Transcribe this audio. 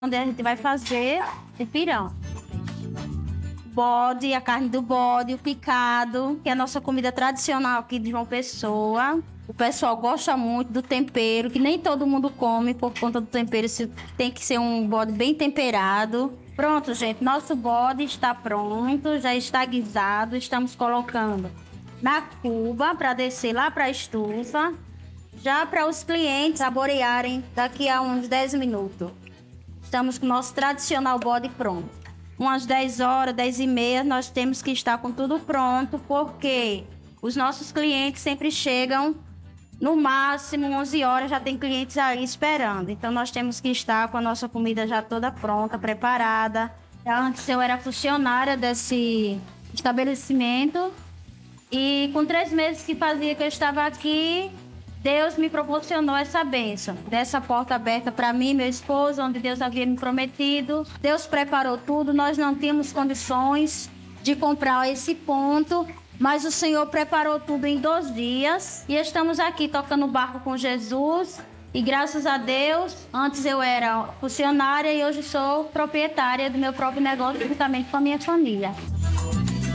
onde a gente vai fazer o pirão. Bode, a carne do bode, o picado, que é a nossa comida tradicional aqui de João Pessoa. O pessoal gosta muito do tempero, que nem todo mundo come por conta do tempero. Tem que ser um bode bem temperado. Pronto, gente, nosso bode está pronto, já está guisado. Estamos colocando na cuba para descer lá para a estufa, já para os clientes saborearem daqui a uns 10 minutos. Estamos com o nosso tradicional bode pronto. Umas 10 horas, 10h30, nós temos que estar com tudo pronto, porque os nossos clientes sempre chegam, no máximo 11 horas, já tem clientes aí esperando. Então, nós temos que estar com a nossa comida já toda pronta, preparada. Antes, eu era funcionária desse estabelecimento e com 3 meses que fazia que eu estava aqui, Deus me proporcionou essa bênção, dessa porta aberta para mim e meu esposo, onde Deus havia me prometido. Deus preparou tudo, nós não tínhamos condições de comprar esse ponto, mas o Senhor preparou tudo em 2 dias. E estamos aqui tocando o barco com Jesus. E graças a Deus, antes eu era funcionária e hoje sou proprietária do meu próprio negócio, juntamente com a minha família.